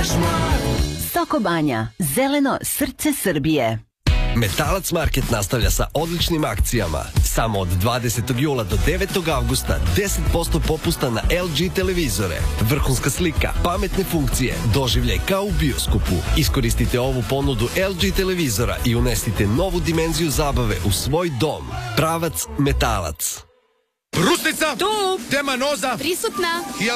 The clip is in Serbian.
Soko Banja, zeleno srce Srbije. Metalac Market nastavlja sa odličnim akcijama. Samo od 20. jula do 9. avgusta 10% popusta na LG televizore. Vrhunska slika, pametne funkcije, doživljaj kao u bioskopu. Iskoristite ovu ponudu LG televizora i unesite novu dimenziju zabave u svoj dom. Pravac Metalac. Brusnica! Tu! Temanoza! Prisutna!